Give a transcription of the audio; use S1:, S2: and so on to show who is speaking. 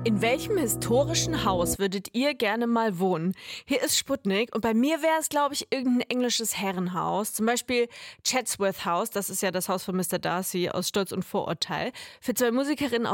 S1: In welchem historischen Haus würdet ihr gerne mal wohnen? Hier ist Sputnik und bei mir wäre es, glaube ich, irgendein englisches Herrenhaus. Zum Beispiel Chatsworth House, das ist ja das Haus von Mr. Darcy aus Stolz und Vorurteil. Für zwei Musikerinnen